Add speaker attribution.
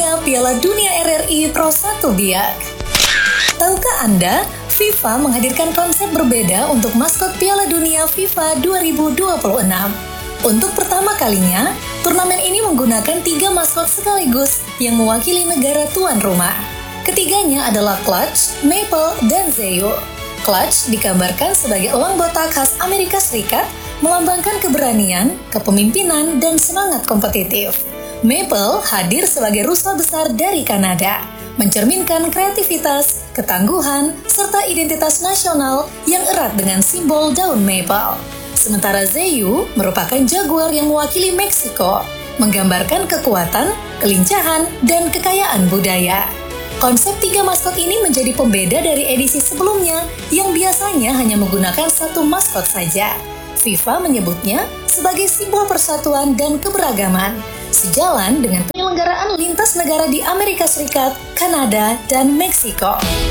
Speaker 1: Dunia Piala Dunia RRI Pro 1 Biak. Tahukah Anda, FIFA menghadirkan konsep berbeda untuk maskot Piala Dunia FIFA 2026. Untuk pertama kalinya, turnamen ini menggunakan 3 maskot sekaligus yang mewakili negara tuan rumah. Ketiganya adalah Clutch, Maple, dan Zayu. Clutch digambarkan sebagai elang botak khas Amerika Serikat, melambangkan keberanian, kepemimpinan, dan semangat kompetitif. Maple hadir sebagai rusa besar dari Kanada, mencerminkan kreativitas, ketangguhan, serta identitas nasional yang erat dengan simbol daun maple. Sementara Zayu merupakan jaguar yang mewakili Meksiko, menggambarkan kekuatan, kelincahan, dan kekayaan budaya. Konsep 3 maskot ini menjadi pembeda dari edisi sebelumnya yang biasanya hanya menggunakan 1 maskot saja. FIFA menyebutnya sebagai simbol persatuan dan keberagaman, sejalan dengan penyelenggaraan lintas negara di Amerika Serikat, Kanada, dan Meksiko.